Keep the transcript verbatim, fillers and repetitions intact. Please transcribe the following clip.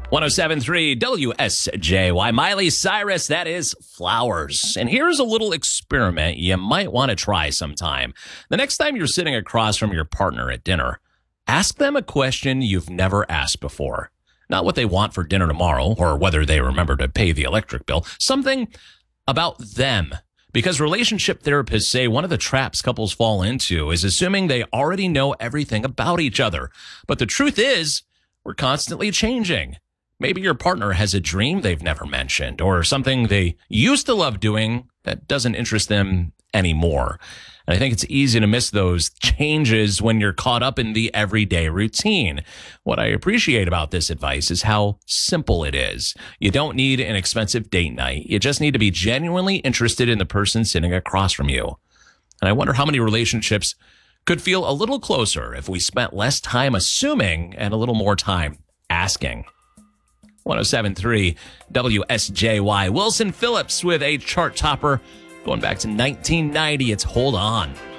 one oh seven point three W S J Y. Miley Cyrus, that is Flowers. And here's a little experiment you might want to try sometime. The next time you're sitting across from your partner at dinner, ask them a question you've never asked before. Not what they want for dinner tomorrow or whether they remember to pay the electric bill. Something about them. Because relationship therapists say one of the traps couples fall into is assuming they already know everything about each other. But the truth is, we're constantly changing. Maybe your partner has a dream they've never mentioned or something they used to love doing that doesn't interest them anymore. And I think it's easy to miss those changes when you're caught up in the everyday routine. What I appreciate about this advice is how simple it is. You don't need an expensive date night. You just need to be genuinely interested in the person sitting across from you. And I wonder how many relationships could feel a little closer if we spent less time assuming and a little more time asking. one oh seven point three W S J Y. Wilson Phillips with a chart topper going back to nineteen ninety. It's Hold On.